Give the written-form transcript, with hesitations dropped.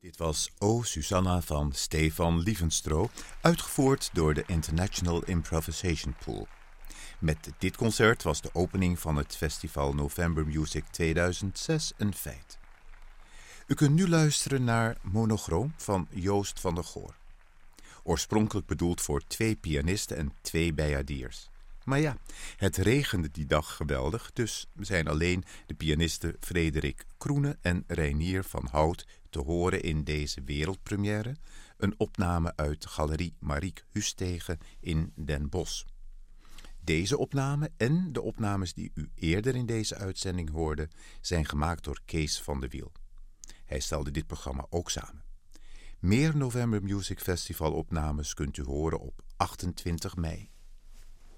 Dit was O Susanna van Stefan Lievenstro, uitgevoerd door de International Improvisation Pool. Met dit concert was de opening van het festival November Music 2006 een feit. U kunt nu luisteren naar Monochroom van Joost van der Goor. Oorspronkelijk bedoeld voor 2 pianisten en 2 bijaardiers. Maar ja, het regende die dag geweldig, dus zijn alleen de pianisten Frederik Kroene en Reinier van Hout te horen in deze wereldpremière, een opname uit de Galerie Mariek Hustegen in Den Bosch. Deze opname en de opnames die u eerder in deze uitzending hoorde, zijn gemaakt door Kees van de Wiel. Hij stelde dit programma ook samen. Meer November Music Festival opnames kunt u horen op 28 mei.